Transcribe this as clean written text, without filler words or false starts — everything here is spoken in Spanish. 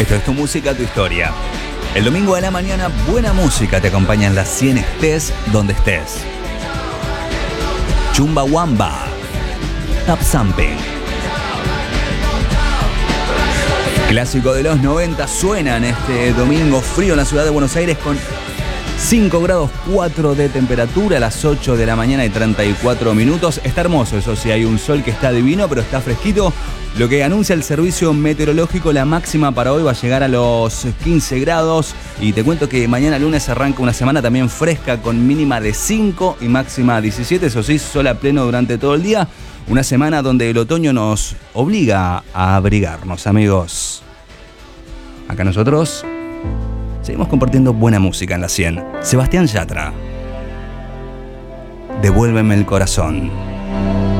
Esto es Tu Música, Tu Historia. El domingo de la mañana, buena música te acompaña en las 100 estés donde estés. Chumbawamba, Tap Thumping. Clásico de los 90 suena en este domingo frío en la ciudad de Buenos Aires con 5 grados 4 de temperatura a las 8 de la mañana y 34 minutos. Está hermoso, eso sí, hay un sol que está divino, pero está fresquito. Lo que anuncia el servicio meteorológico, la máxima para hoy va a llegar a los 15 grados. Y te cuento que mañana lunes arranca una semana también fresca con mínima de 5 y máxima 17. Eso sí, sol a pleno durante todo el día. Una semana donde el otoño nos obliga a abrigarnos, amigos. Acá nosotros seguimos compartiendo buena música en la 100. Sebastián Yatra, Devuélveme el corazón.